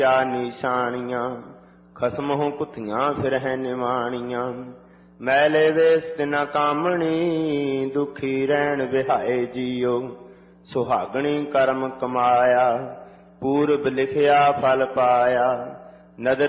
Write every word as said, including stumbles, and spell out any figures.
ਨਿਸ਼ਾਨੀਆਂ ਖਸਮਹੁ ਕੁੱਥੀਆਂ ਫਿਰ ਹੈ ਨਿਮਾਣੀਆਂ। ਮੈਲੇ ਵੇਸ ਤਿਨਾ ਕਾਮਣੀ ਦੁਖੀ ਰਹਿਣ ਵਿਹਾਏ ਜੀਓ। ਸੁਹਾਗਣੀ ਕਰਮ ਕਮਾਇਆ ਪੂਰਬ ਲਿਖਿਆ ਫਲ ਪਾਇਆ। ਨਦਰ